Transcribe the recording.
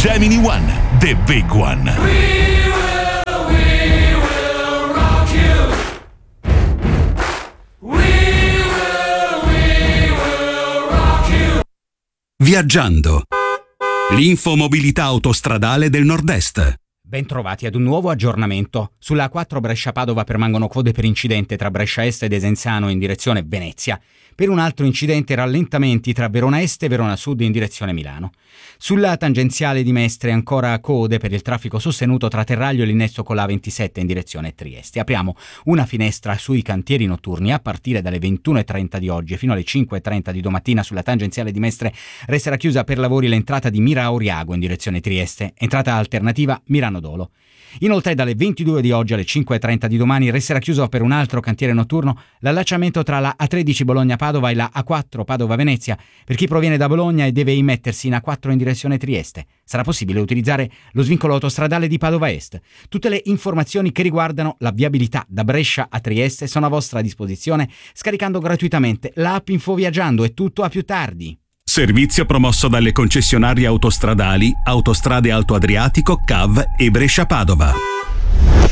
Gemini One, the big one. Viaggiando. L'infomobilità autostradale del Nord-Est. Bentrovati ad un nuovo aggiornamento. Sulla A4 Brescia-Padova permangono code per incidente tra Brescia Est e Desenzano in direzione Venezia. Per un altro incidente rallentamenti tra Verona Est e Verona Sud in direzione Milano. Sulla tangenziale di Mestre ancora code per il traffico sostenuto tra Terraglio e l'innesto con la A27 in direzione Trieste. Apriamo una finestra sui cantieri notturni a partire dalle 21.30 di oggi fino alle 5.30 di domattina. Sulla tangenziale di Mestre resterà chiusa per lavori l'entrata di Mira Oriago in direzione Trieste, entrata alternativa Milano Dolo. Inoltre dalle 22 di oggi alle 5.30 di domani resterà chiuso per un altro cantiere notturno l'allacciamento tra la A13 Bologna-Padova e la A4 Padova-Venezia per chi proviene da Bologna e deve immettersi in A4 in direzione Trieste. Sarà possibile utilizzare lo svincolo autostradale di Padova Est. Tutte le informazioni che riguardano la viabilità da Brescia a Trieste sono a vostra disposizione scaricando gratuitamente l'app Infoviaggiando. È tutto, a più tardi. Servizio promosso dalle concessionarie autostradali Autostrade Alto Adriatico, CAV e Brescia Padova.